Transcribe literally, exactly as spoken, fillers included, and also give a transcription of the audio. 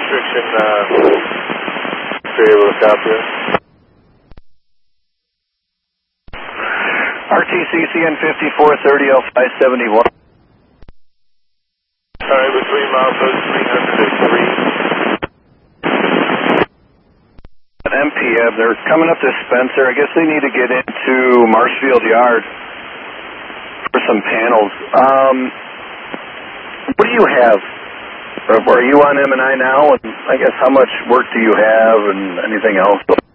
restriction, uh, if you're able to copy it. R T C C N fifty-four thirty L five seventy-one. Alright, between milepost three hundred and three. M P M, they're coming up to Spencer. I guess they need to get into Marshfield Yard for some panels. Um, what do you have? Are you on M and I now? And I guess how much work do you have and anything else?